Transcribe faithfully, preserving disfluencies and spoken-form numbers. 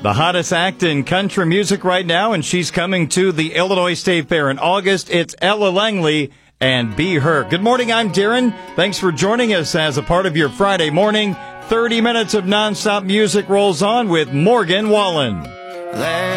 The hottest act in country music right now, and she's coming to the Illinois State Fair in August. It's Ella Langley and Be Her. Good morning, I'm Darren. Thanks for joining us as a part of your Friday morning. thirty minutes of nonstop music rolls on with Morgan Wallen.